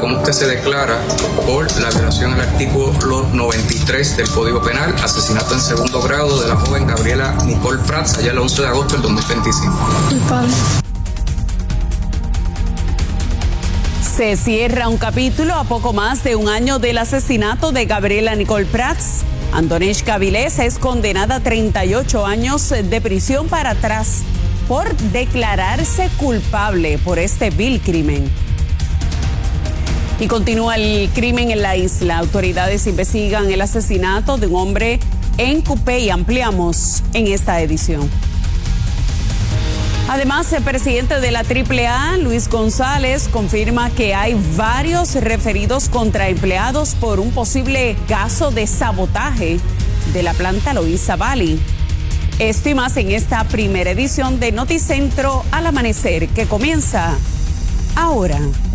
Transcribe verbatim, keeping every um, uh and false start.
cómo usted se declara por la violación al artículo noventa y tres del Código Penal, asesinato en segundo grado de la joven Gabriela Nicole Prats, allá el once de agosto del dos mil veinticinco. Culpable. Se cierra un capítulo a poco más de un año del asesinato de Gabriela Nicole Prats. Antonieshka Vilés es condenada a treinta y ocho años de prisión para atrás por declararse culpable por este vil crimen. Y continúa el crimen en la isla. Autoridades investigan el asesinato de un hombre en Cupey. Ampliamos en esta edición. Además, el presidente de la triple A, Luis González, confirma que hay varios referidos contra empleados por un posible caso de sabotaje de la planta Loíza Valley. Esto y más en esta primera edición de Noticentro al Amanecer, que comienza ahora.